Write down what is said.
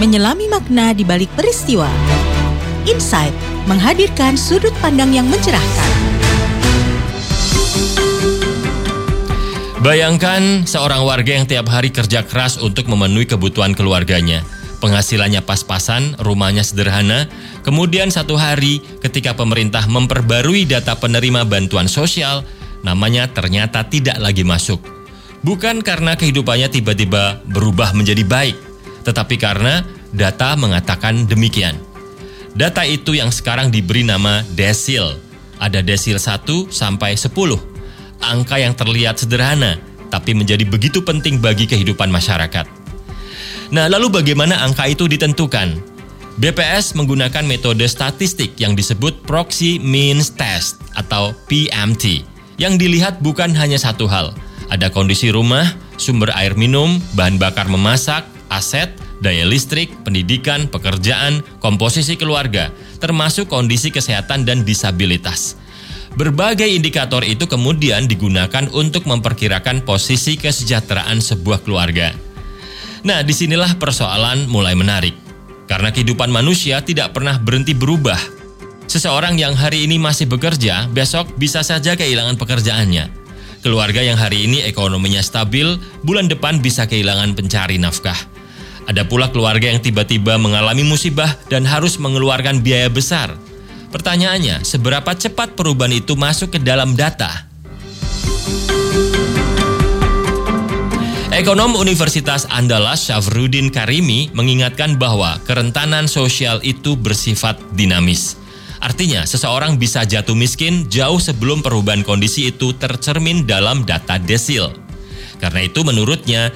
menyelami makna di balik peristiwa. Insight menghadirkan sudut pandang yang mencerahkan. Bayangkan seorang warga yang tiap hari kerja keras untuk memenuhi kebutuhan keluarganya. Penghasilannya pas-pasan, rumahnya sederhana. Kemudian satu hari ketika pemerintah memperbarui data penerima bantuan sosial, namanya ternyata tidak lagi masuk. Bukan karena kehidupannya tiba-tiba berubah menjadi baik, tetapi karena data mengatakan demikian. Data itu yang sekarang diberi nama desil. Ada desil 1 sampai 10. Angka yang terlihat sederhana, tapi menjadi begitu penting bagi kehidupan masyarakat. Nah, lalu bagaimana angka itu ditentukan? BPS menggunakan metode statistik yang disebut Proxy Means Test atau PMT. Yang dilihat bukan hanya satu hal. Ada kondisi rumah, sumber air minum, bahan bakar memasak, aset, daya listrik, pendidikan, pekerjaan, komposisi keluarga, termasuk kondisi kesehatan dan disabilitas. Berbagai indikator itu kemudian digunakan untuk memperkirakan posisi kesejahteraan sebuah keluarga. Nah, disinilah persoalan mulai menarik. Karena kehidupan manusia tidak pernah berhenti berubah. Seseorang yang hari ini masih bekerja, besok bisa saja kehilangan pekerjaannya. Keluarga yang hari ini ekonominya stabil, bulan depan bisa kehilangan pencari nafkah. Ada pula keluarga yang tiba-tiba mengalami musibah dan harus mengeluarkan biaya besar. Pertanyaannya, seberapa cepat perubahan itu masuk ke dalam data? Ekonom Universitas Andalas Syafruddin Karimi mengingatkan bahwa kerentanan sosial itu bersifat dinamis. Artinya, seseorang bisa jatuh miskin jauh sebelum perubahan kondisi itu tercermin dalam data desil. Karena itu menurutnya,